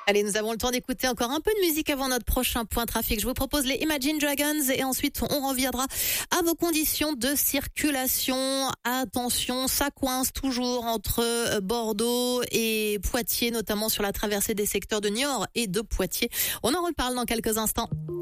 Allez, nous avons le temps d'écouter encore un peu de musique avant notre prochain point trafic. Je vous propose les Imagine Dragons et ensuite on reviendra à vos conditions de circulation. Attention, ça coince toujours entre Bordeaux et Poitiers, notamment sur la traversée des secteurs de Niort et de Poitiers. On en reparle dans quelques instants.